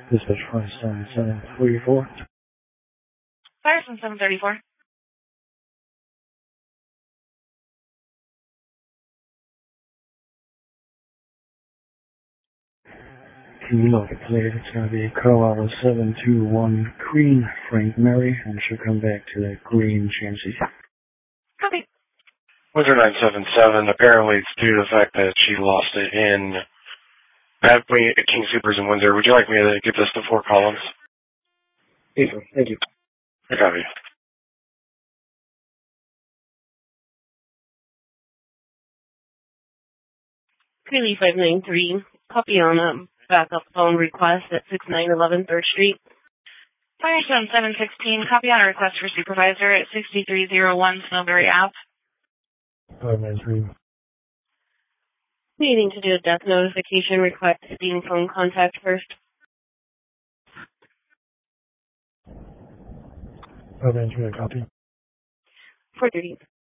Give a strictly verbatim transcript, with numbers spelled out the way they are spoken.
Dispatch five seven seven three four. Firestone seven thirty-four. Can you look at please? It's going to be Carlisle seven two one Green Frank Mary, and she'll come back to that green Chansey. Copy. Windsor nine seven seven, apparently it's due to the fact that she lost it in at King Supers in Windsor. Would you like me to get this to four columns? Easily, thank you. I copy. Greeley five nine three, copy on a backup phone request at six nine one one third Street. Firestone seven sixteen, copy on a request for supervisor at sixty-three oh one Snowberry Ave. five nine three. Needing to do a death notification, requesting phone contact first. five nine three, copy. four thirty.